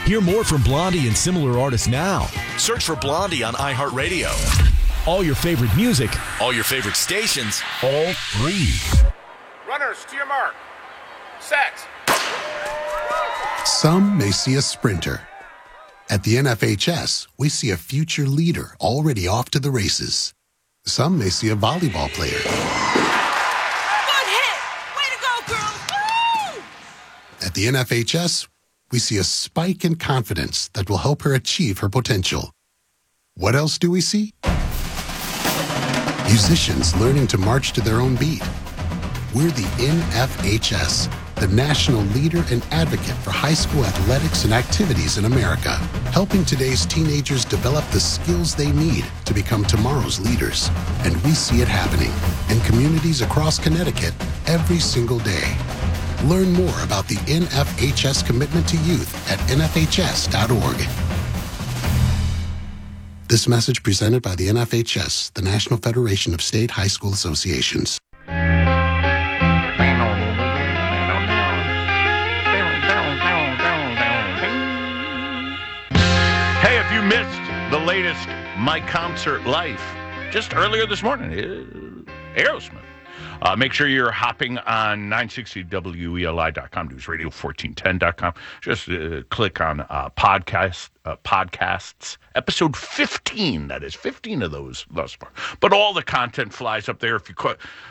Hear more from Blondie and similar artists now. Search for Blondie on iHeartRadio. All your favorite music, all your favorite stations, all free. Runners, to your mark. Set. Some may see a sprinter. At the NFHS, we see a future leader already off to the races. Some may see a volleyball player. Good hit! Way to go, girls! Woo! At the NFHS, we see a spike in confidence that will help her achieve her potential. What else do we see? Musicians learning to march to their own beat. We're the NFHS, the national leader and advocate for high school athletics and activities in America, helping today's teenagers develop the skills they need to become tomorrow's leaders. And we see it happening in communities across Connecticut every single day. Learn more about the NFHS commitment to youth at nfhs.org. This message presented by the NFHS, the National Federation of State High School Associations. Hey, if you missed the latest My Concert Life, just earlier this morning, Aerosmith. Make sure you're hopping on 960WELI.com, newsradio1410.com. Just click on podcasts, episode 15, that is, 15 of those thus far. But all the content flies up there. If you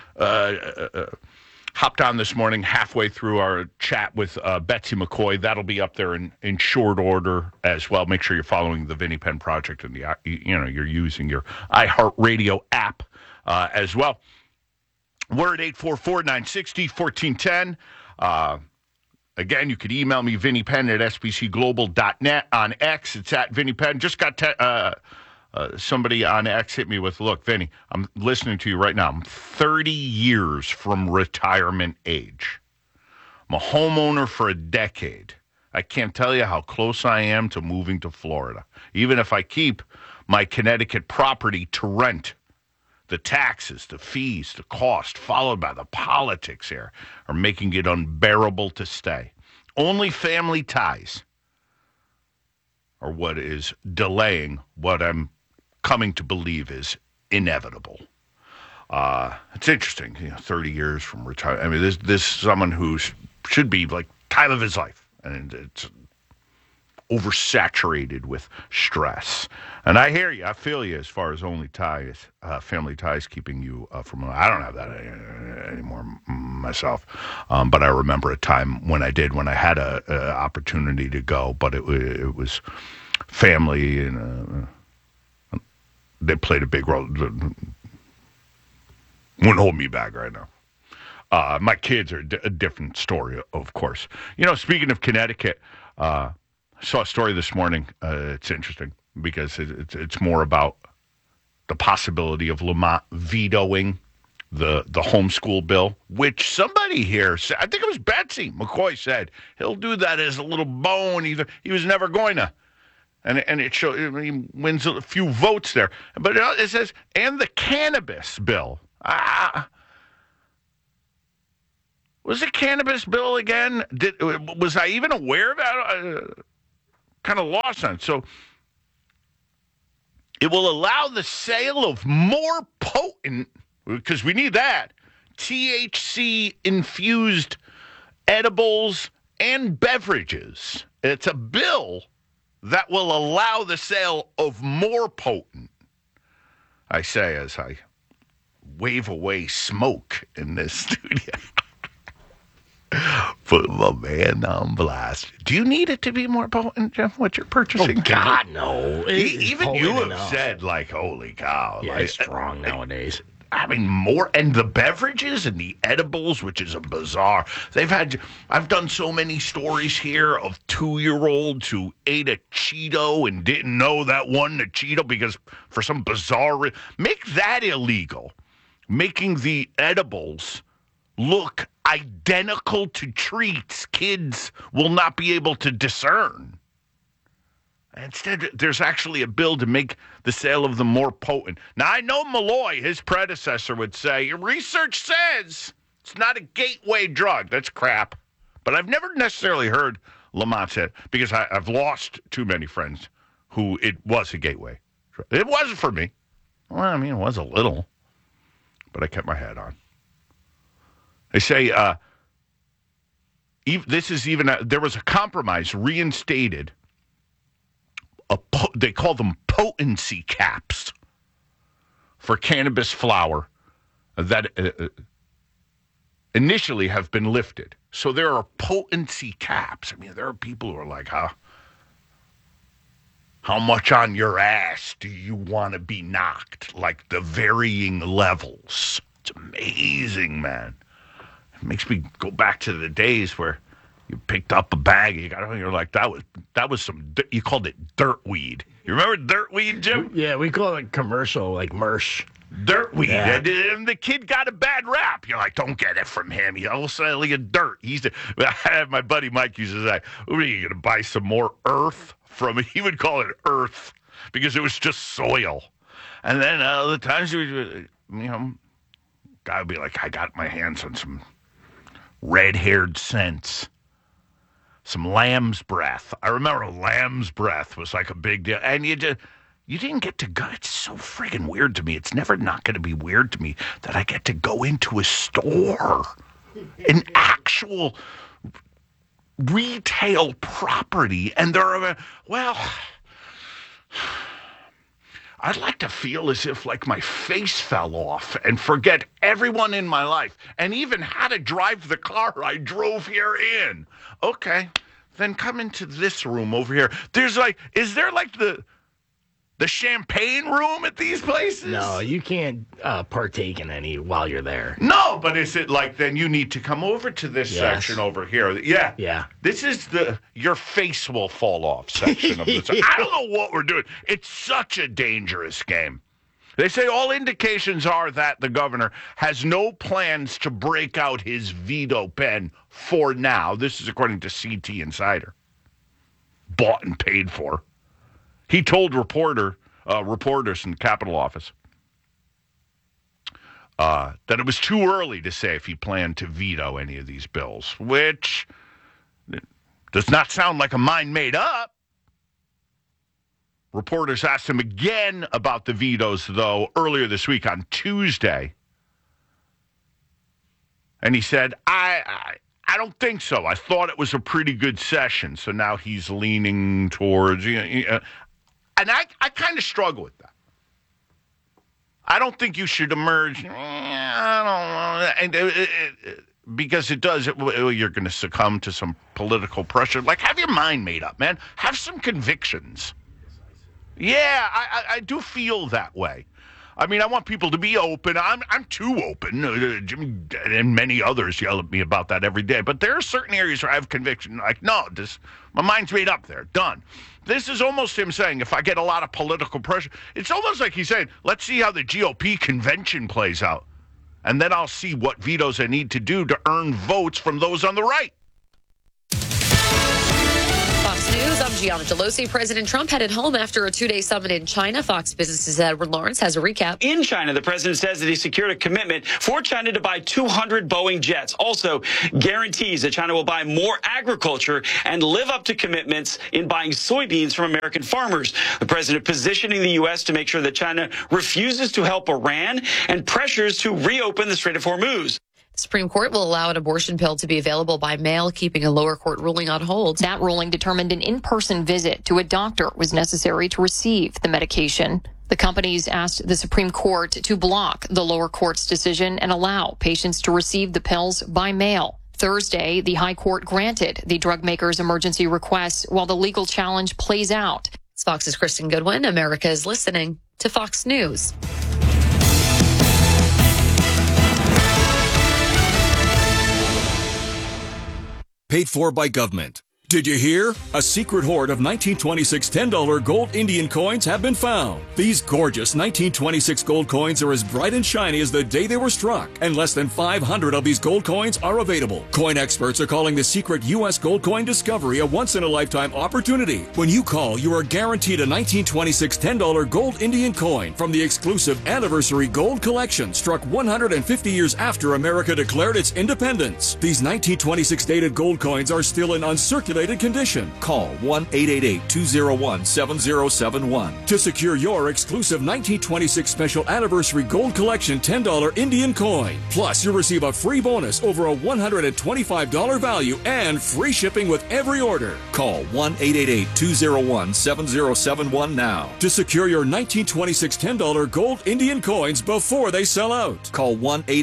hopped on this morning halfway through our chat with Betsy McCoy, that'll be up there in short order as well. Make sure you're following the Vinnie Penn Project and you're using your iHeartRadio app as well. We're at 844-960-1410. Again, you could email me, Vinnie Penn at sbcglobal.net. On X, it's at Vinnie Penn. Just got somebody on X hit me with, look, Vinnie, I'm listening to you right now. I'm 30 years from retirement age. I'm a homeowner for a decade. I can't tell you how close I am to moving to Florida. Even if I keep my Connecticut property to rent, the taxes, the fees, the cost, followed by the politics here, are making it unbearable to stay. Only family ties are what is delaying what I'm coming to believe is inevitable. It's interesting, 30 years from retirement. I mean, this is someone who should be like time of his life, and it's oversaturated with stress. And I hear you, I feel you as far as only ties, family ties keeping you from, I don't have that anymore myself. But I remember a time when I had a opportunity to go, but it was family, and they played a big role. Wouldn't hold me back right now. My kids are a different story, of course. Speaking of Connecticut, I saw a story this morning. It's interesting because it's more about the possibility of Lamont vetoing the homeschool bill, which somebody here said, I think it was Betsy McCoy, said he'll do that as a little bone. He was never going to. And it shows he wins a few votes there. But it says, and the cannabis bill. Was it cannabis bill again? Was I even aware of that? Kind of lost on it. So it will allow the sale of more potent, because we need that, THC-infused edibles and beverages. It's a bill that will allow the sale of more potent, I say as I wave away smoke in this studio. Put my man on blast. Do you need it to be more potent, Jeff, what you're purchasing? Oh, God, no. Even you have said, like, holy cow. Yeah, like, it's strong nowadays. I mean, more, and the beverages and the edibles, which is a bizarre. I've done so many stories here of 2-year-olds who ate a Cheeto and didn't know that wasn't a Cheeto because for some bizarre, make that illegal. Making the edibles look identical to treats kids will not be able to discern. Instead, there's actually a bill to make the sale of them more potent. Now, I know Malloy, his predecessor, would say, your research says it's not a gateway drug. That's crap. But I've never necessarily heard Lamont said, because I've lost too many friends who it was a gateway. It wasn't for me. Well, I mean, it was a little, but I kept my head on. They say there was a compromise reinstated. They call them potency caps for cannabis flower that initially have been lifted. So there are potency caps. I mean, there are people who are like, how much on your ass do you want to be knocked? Like the varying levels. It's amazing, man. It makes me go back to the days where you picked up a bag and you're like, that was some, you called it dirt weed. You remember dirt weed, Jim? Yeah, we call it commercial, like Mersh. Dirt weed. Yeah. And the kid got a bad rap. You're like, don't get it from him. He'll sell you dirt. My buddy Mike used to say, what are you going to buy some more earth from it? He would call it earth because it was just soil. And then other times, guy would be like, I got my hands on some red-haired scents. Some lamb's breath. I remember lamb's breath was like a big deal. And you didn't get to go. It's so friggin' weird to me. It's never not going to be weird to me that I get to go into a store, an actual retail property, and there are, I'd like to feel as if like my face fell off and forget everyone in my life and even how to drive the car I drove here in. Okay, then come into this room over here. Is there like the champagne room at these places? No, you can't partake in any while you're there. No, but is it like then you need to come over to this section over here? Yeah. Yeah. This is your face will fall off section of this. I don't know what we're doing. It's such a dangerous game. They say all indications are that the governor has no plans to break out his veto pen for now. This is according to CT Insider. Bought and paid for. He told reporters in the Capitol office that it was too early to say if he planned to veto any of these bills, which does not sound like a mind made up. Reporters asked him again about the vetoes, though, earlier this week on Tuesday. And he said, I don't think so. I thought it was a pretty good session. So now he's leaning towards, and I kind of struggle with that. I don't think you should emerge. I don't know. Because you're going to succumb to some political pressure. Like, have your mind made up, man. Have some convictions. Yeah, I do feel that way. I mean, I want people to be open. I'm too open. Jimmy and many others yell at me about that every day. But there are certain areas where I have conviction. Like, no, my mind's made up there. Done. This is almost him saying, if I get a lot of political pressure, it's almost like he's saying, let's see how the GOP convention plays out. And then I'll see what vetoes I need to do to earn votes from those on the right. Fox News, I'm Gianna Delosi. President Trump headed home after a two-day summit in China. Fox Business's Edward Lawrence has a recap. In China, the president says that he secured a commitment for China to buy 200 Boeing jets. Also guarantees that China will buy more agriculture and live up to commitments in buying soybeans from American farmers. The president positioning the U.S. to make sure that China refuses to help Iran and pressures to reopen the Strait of Hormuz. The Supreme Court will allow an abortion pill to be available by mail, keeping a lower court ruling on hold. That ruling determined an in-person visit to a doctor was necessary to receive the medication. The companies asked the Supreme Court to block the lower court's decision and allow patients to receive the pills by mail. Thursday, the High Court granted the drug maker's emergency request while the legal challenge plays out. It's Fox's Kristen Goodwin. America is listening to Fox News. Paid for by government. Did you hear? A secret hoard of 1926 $10 gold Indian coins have been found. These gorgeous 1926 gold coins are as bright and shiny as the day they were struck, and less than 500 of these gold coins are available. Coin experts are calling the secret U.S. gold coin discovery a once-in-a-lifetime opportunity. When you call, you are guaranteed a 1926 $10 gold Indian coin from the exclusive Anniversary Gold Collection, struck 150 years after America declared its independence. These 1926 dated gold coins are still in uncirculated age-related condition. Call 1-888-201-7071 to secure your exclusive 1926 Special Anniversary Gold Collection $10 Indian coin. Plus, you'll receive a free bonus over a $125 value and free shipping with every order. Call 1-888-201-7071 now to secure your 1926 $10 gold Indian coins before they sell out. Call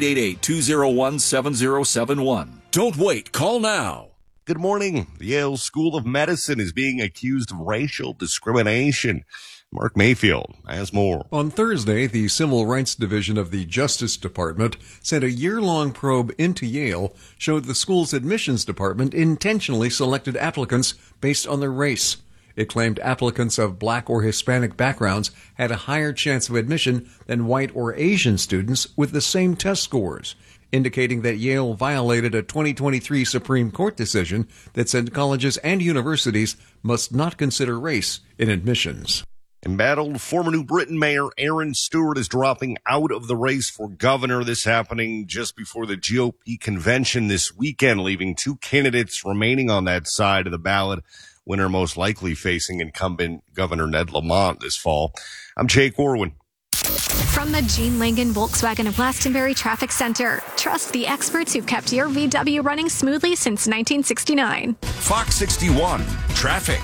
1-888-201-7071. Don't wait. Call now. Good morning. The Yale School of Medicine is being accused of racial discrimination. Mark Mayfield has more. On Thursday, the Civil Rights Division of the Justice Department said a year-long probe into Yale showed the school's admissions department intentionally selected applicants based on their race. It claimed applicants of black or Hispanic backgrounds had a higher chance of admission than white or Asian students with the same test scores, indicating that Yale violated a 2023 Supreme Court decision that said colleges and universities must not consider race in admissions. Embattled former New Britain Mayor Aaron Stewart is dropping out of the race for governor. This happening just before the GOP convention this weekend, leaving two candidates remaining on that side of the ballot. Winner most likely facing incumbent Governor Ned Lamont this fall. I'm Jake Orwin. From the Gene Langan Volkswagen of Glastonbury Traffic Center, trust the experts who've kept your VW running smoothly since 1969. Fox 61 Traffic.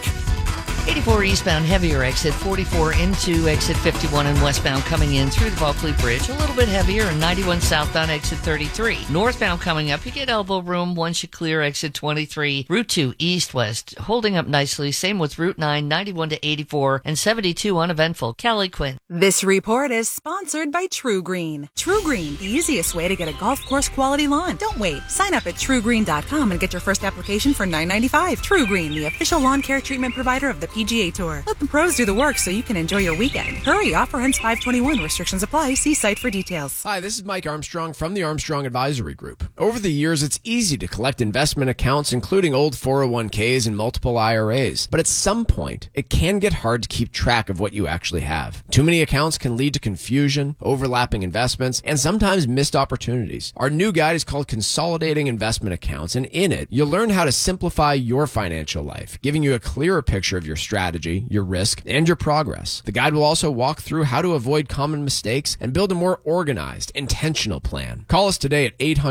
84 eastbound, heavier exit 44 into exit 51 and westbound coming in through the Vaucluse Bridge. A little bit heavier, and 91 southbound exit 33. Northbound coming up, you get elbow room once you clear exit 23. Route 2 east-west holding up nicely. Same with Route 9, 91 to 84, and 72 uneventful. Kelly Quinn. This report is sponsored by True Green. True Green, the easiest way to get a golf course quality lawn. Don't wait. Sign up at TrueGreen.com and get your first application for $9.95. True Green, the official lawn care treatment provider of the PGA Tour. Let the pros do the work so you can enjoy your weekend. Hurry, offer ends 5/21. Restrictions apply. See site for details. Hi, this is Mike Armstrong from the Armstrong Advisory Group. Over the years, it's easy to collect investment accounts, including old 401ks and multiple IRAs. But at some point, it can get hard to keep track of what you actually have. Too many accounts can lead to confusion, overlapping investments, and sometimes missed opportunities. Our new guide is called Consolidating Investment Accounts, and in it, you'll learn how to simplify your financial life, giving you a clearer picture of your strategy, your risk, and your progress. The guide will also walk through how to avoid common mistakes and build a more organized, intentional plan. Call us today at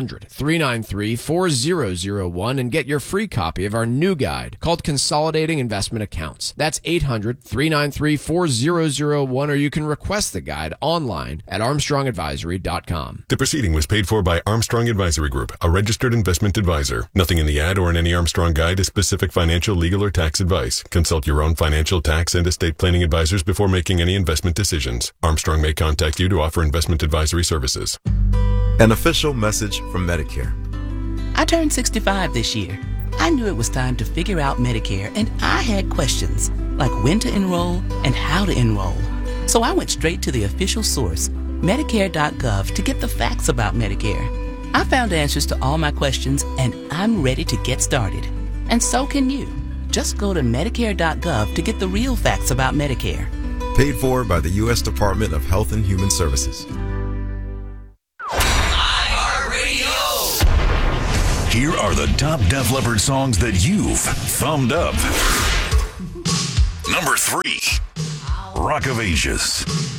800-393-4001 and get your free copy of our new guide called Consolidating Investment Accounts. That's 800-393-4001, or you can request the guide online at armstrongadvisory.com. The proceeding was paid for by Armstrong Advisory Group, a registered investment advisor. Nothing in the ad or in any Armstrong guide is specific financial, legal, or tax advice. Consult your own financial, tax, and estate planning advisors before making any investment decisions. Armstrong may contact you to offer investment advisory services. An official message from Medicare. I turned 65 this year. I knew it was time to figure out Medicare, and I had questions like when to enroll and how to enroll. So I went straight to the official source, Medicare.gov, to get the facts about Medicare. I found answers to all my questions, and I'm ready to get started. And so can you. Just go to Medicare.gov to get the real facts about Medicare. Paid for by the U.S. Department of Health and Human Services. Here are the top Def Leppard songs that you've thumbed up. Number 3, Rock of Ages.